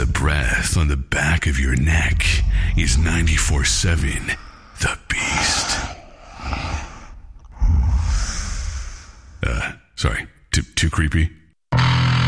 The breath on the back of your neck is 94/7 The Beast. Sorry, too creepy?